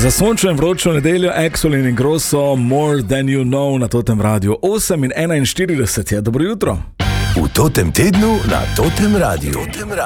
Za sončno in vročo nedeljo Axel in Ingrosso, More Than You Know na Totem Radiu. 8:41 je, dobro jutro. V Totem tednu na Totem Radiu.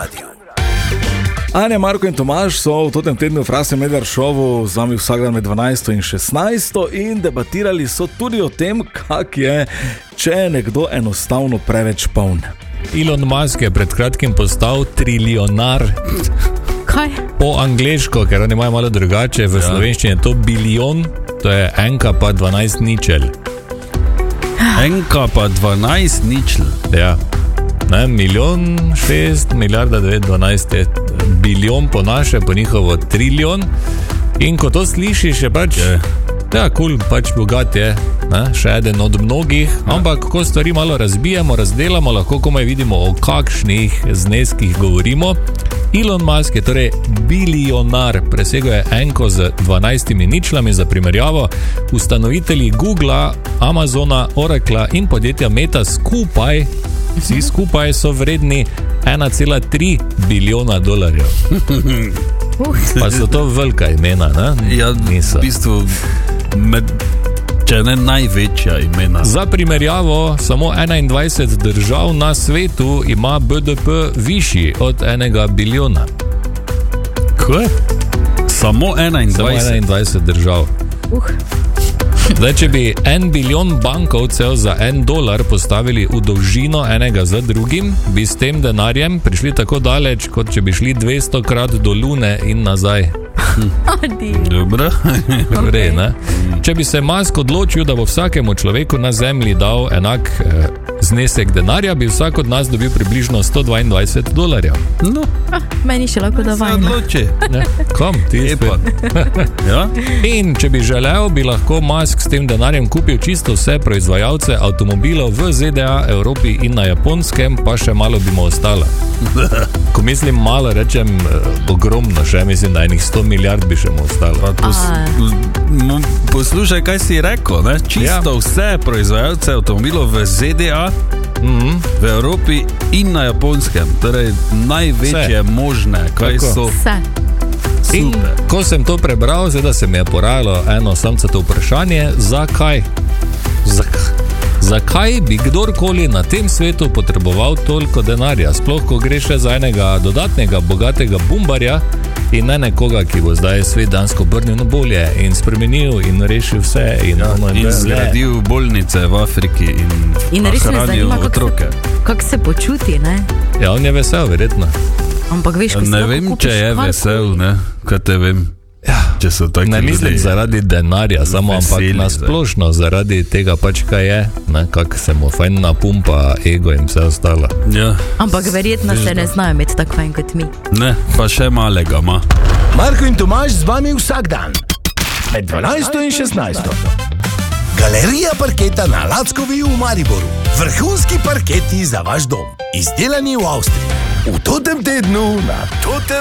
Anja, Marko in Tomaž so v Totem tednu v Frase Medar šovu z vami vsak dan med 12 in 16 in debatirali so tudi o tem, kak je, če je nekdo enostavno preveč poln. Elon Musk je pred kratkim postal trilionar. Kaj? Po angleško, ker oni imajo malo drugače, v slovenščini je to bilijon, to je enka pa 12 ničel. Enka pa 12 ničel. Ja. Ne, 1 6 milijarda 912 je bilijon po naše, po njihovo trilijon. In ko to slišiš, je pač, ja, cool, pač bogat je, ne, še eden od mnogih, ampak ko stvari malo razbijemo, razdelamo, lahko komaj vidimo, o kakšnih zneskih govorimo. Elon Musk je torej bilijonar, presegel je enko z 12 ničlami. Za primerjavo, ustanovitelji Googla, Amazona, Oracla in podjetja Meta skupaj, vsi skupaj so vredni 1,3 bilijona dolarjev. Pa so to velika imena, ne? Ja, niso. V bistvu če ne največja imena. Za primerjavo, samo 21 držav na svetu ima BDP višji od 1 bilijona. Kaj? Samo 21? Samo 21 držav. Zdaj, če bi 1 bilijon bankovcev za $1 postavili v dolžino enega za drugim, bi s tem denarjem prišli tako daleč, kot če bi šli 200 krat do Lune in nazaj. Dobro. Gre, ne? Če bi se Musk odločil, da bo vsakemu človeku na zemlji dal enak znesek denarja, bi vsak od nas dobil približno $122. No, Meni še lahko da se vajno. odloči. Kam ti spet? Ja? In če bi želel, bi lahko Musk s tem denarjem kupil čisto vse proizvajalce avtomobilov v ZDA, Evropi in na Japonskem, pa še malo bi mu ostalo. Ko mislim malo, rečem ogromno, še mislim, da enih 100 milijard bi še mu ostalo. Poslušaj, kaj si rekel, ne? Čisto vse proizvajalce avtomobilov v ZDA, v Evropi in na Japonskem, torej največje možne, kaj Tako. so. Vse. In ko sem to prebral, zdaj se mi je porajalo eno samcato vprašanje, zakaj? Zakaj bi kdorkoli na tem svetu potreboval toliko denarja, sploh ko gre še za enega dodatnega bogatega bumbarja in ne nekoga, ki bo zdaj svet dansko obrnil na bolje in spremenil in rešil vse in zgradil bolnice v Afriki In res me hranil zanima, otroke. kako se počuti, ne? Ja, on je vesel, verjetno. Ampak veš, ko si Ne lahko vem, kupiš če je karkoli. vesel, ne? Kaj te vem? Če so taki Ne mislim ljudje. zaradi denarja, samo ampak Veseli, nasplošno zaradi tega pač kaj je, ne, kak se mu fajn napumpa ego in vse ostalo. Ja, Ampak verjetno se ne znajo imeti tako fajn kot mi. ne, pa še malega ima. Marko in Tomaž z vami vsak dan med 12 in 16. Galerija parketa na Lackovi v Mariboru. Vrhunski parketi za vaš dom. Izdelani v Avstriji. V Totem tednu na Totem